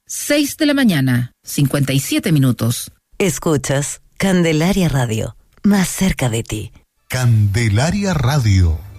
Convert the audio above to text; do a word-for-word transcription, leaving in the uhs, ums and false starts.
seis de la mañana, cincuenta y siete minutos. Escuchas Candelaria Radio, más cerca de ti. Candelaria Radio.